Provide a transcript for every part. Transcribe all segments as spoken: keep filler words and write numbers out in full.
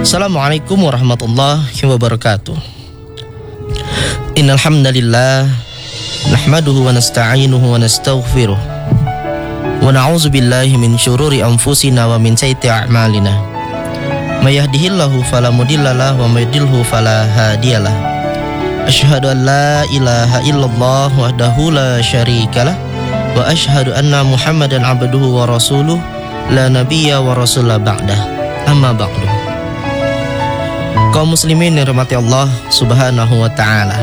Assalamualaikum warahmatullahi wabarakatuh. Innal hamdalillah nahmaduhu wa nasta'inuhu wa nastaghfiruh wa na'udzu billahi min syururi anfusina wa min sayyiati a'malina. May yahdihillahu fala mudhillalah wa may yudhlilhu fala hadiyalah. Asyhadu an la ilaha illallah wahdahu la syarikalah wa asyhadu anna Muhammadan abduhu wa rasuluh la nabiyya wa rasulah ba'dah. Amma ba'du. Kaum muslimin yang dirahmati Allah Subhanahu wa ta'ala,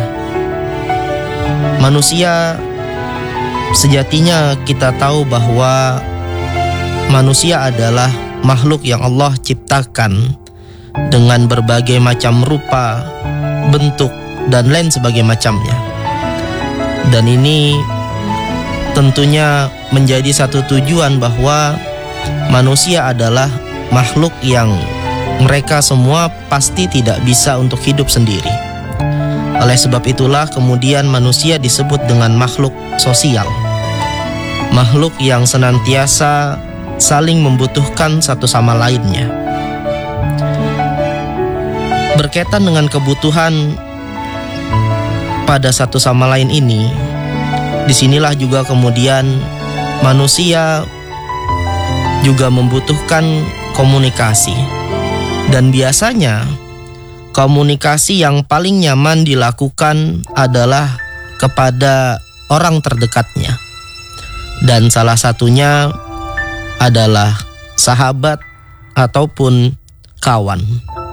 manusia sejatinya kita tahu bahwa manusia adalah makhluk yang Allah ciptakan dengan berbagai macam rupa, bentuk, dan lain sebagai macamnya. Dan ini tentunya menjadi satu tujuan bahwa manusia adalah makhluk yang mereka semua pasti tidak bisa untuk hidup sendiri. Oleh sebab itulah kemudian manusia disebut dengan makhluk sosial, makhluk yang senantiasa saling membutuhkan satu sama lainnya. Berkaitan dengan kebutuhan pada satu sama lain ini, disinilah juga kemudian manusia juga membutuhkan komunikasi. Dan biasanya komunikasi yang paling nyaman dilakukan adalah kepada orang terdekatnya. Dan salah satunya adalah sahabat ataupun kawan.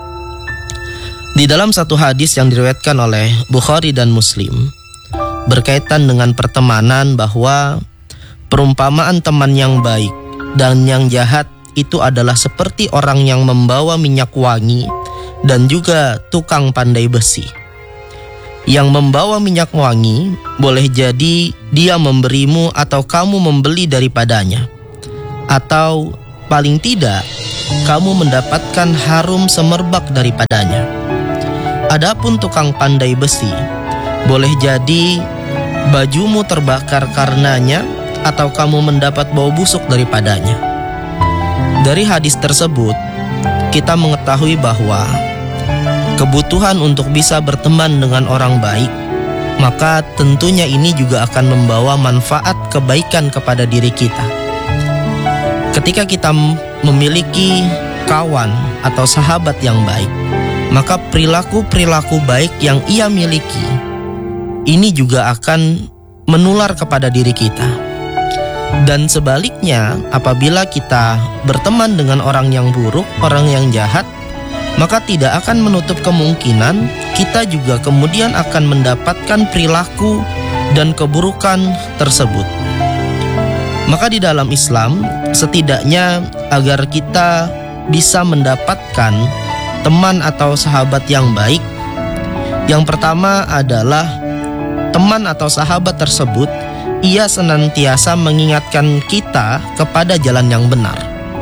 Di dalam satu hadis yang diriwayatkan oleh Bukhari dan Muslim berkaitan dengan pertemanan, bahwa perumpamaan teman yang baik dan yang jahat itu adalah seperti orang yang membawa minyak wangi dan juga tukang pandai besi. Yang membawa minyak wangi boleh jadi dia memberimu atau kamu membeli daripadanya, atau paling tidak kamu mendapatkan harum semerbak daripadanya. Adapun tukang pandai besi, boleh jadi bajumu terbakar karenanya, atau kamu mendapat bau busuk daripadanya. Dari hadis tersebut kita mengetahui bahwa kebutuhan untuk bisa berteman dengan orang baik, maka tentunya ini juga akan membawa manfaat kebaikan kepada diri kita. Ketika kita memiliki kawan atau sahabat yang baik, maka perilaku-perilaku baik yang ia miliki ini juga akan menular kepada diri kita. Dan sebaliknya, apabila kita berteman dengan orang yang buruk, orang yang jahat, maka tidak akan menutup kemungkinan kita juga kemudian akan mendapatkan perilaku dan keburukan tersebut. Maka di dalam Islam, setidaknya agar kita bisa mendapatkan teman atau sahabat yang baik, yang pertama adalah teman atau sahabat tersebut ia senantiasa mengingatkan kita kepada jalan yang benar.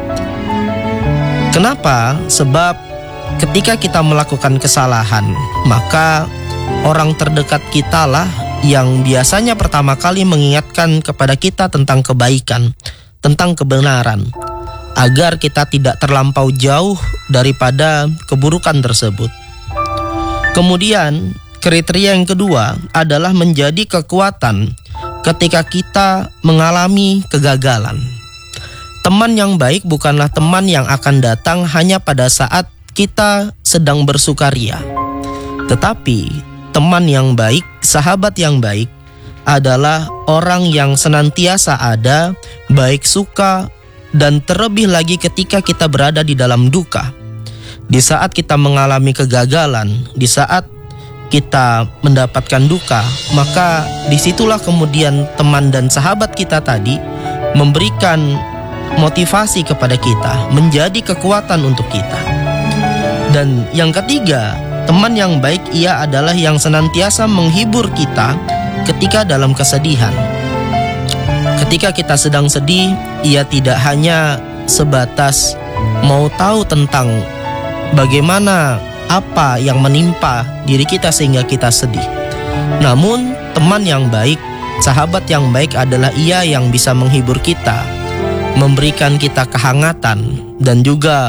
Kenapa? Sebab ketika kita melakukan kesalahan, maka orang terdekat kita lah yang biasanya pertama kali mengingatkan kepada kita tentang kebaikan, tentang kebenaran, agar kita tidak terlampau jauh daripada keburukan tersebut. Kemudian kriteria yang kedua adalah menjadi kekuatan ketika kita mengalami kegagalan. Teman yang baik bukanlah teman yang akan datang hanya pada saat kita sedang bersukaria. Tetapi teman yang baik, sahabat yang baik adalah orang yang senantiasa ada, baik suka dan terlebih lagi ketika kita berada di dalam duka. Di saat kita mengalami kegagalan, di saat kita mendapatkan duka, maka disitulah kemudian teman dan sahabat kita tadi memberikan motivasi kepada kita, menjadi kekuatan untuk kita. Dan yang ketiga, teman yang baik ia adalah yang senantiasa menghibur kita ketika dalam kesedihan. Ketika kita sedang sedih, ia tidak hanya sebatas mau tahu tentang bagaimana apa yang menimpa diri kita sehingga kita sedih. Namun teman yang baik, sahabat yang baik adalah ia yang bisa menghibur kita, memberikan kita kehangatan, dan juga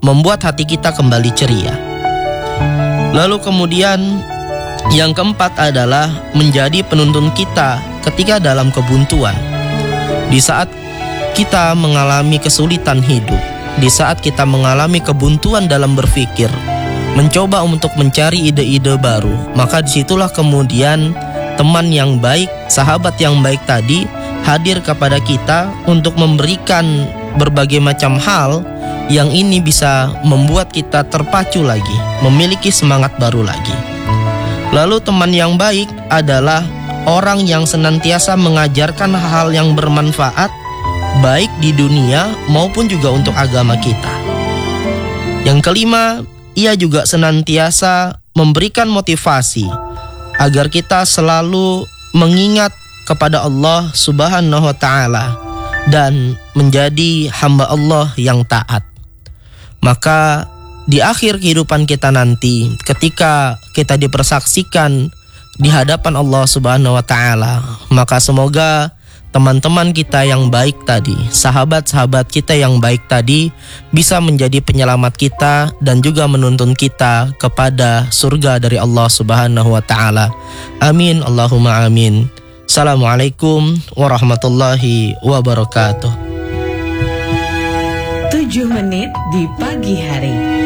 membuat hati kita kembali ceria. Lalu kemudian yang keempat adalah menjadi penuntun kita ketika dalam kebuntuan. Di saat kita mengalami kesulitan hidup, di saat kita mengalami kebuntuan dalam berpikir, mencoba untuk mencari ide-ide baru, maka disitulah kemudian teman yang baik, sahabat yang baik tadi hadir kepada kita untuk memberikan berbagai macam hal yang ini bisa membuat kita terpacu lagi, memiliki semangat baru lagi. Lalu teman yang baik adalah orang yang senantiasa mengajarkan hal yang bermanfaat baik di dunia maupun juga untuk agama kita. Yang kelima, ia juga senantiasa memberikan motivasi agar kita selalu mengingat kepada Allah Subhanahu wa Ta'ala dan menjadi hamba Allah yang taat. Maka di akhir kehidupan kita nanti, ketika kita dipersaksikan di hadapan Allah Subhanahu wa Ta'ala, maka semoga teman-teman kita yang baik tadi, sahabat-sahabat kita yang baik tadi bisa menjadi penyelamat kita dan juga menuntun kita kepada surga dari Allah Subhanahu wa Ta'ala. Amin, Allahumma amin. Assalamualaikum warahmatullahi wabarakatuh. tujuh menit di pagi hari.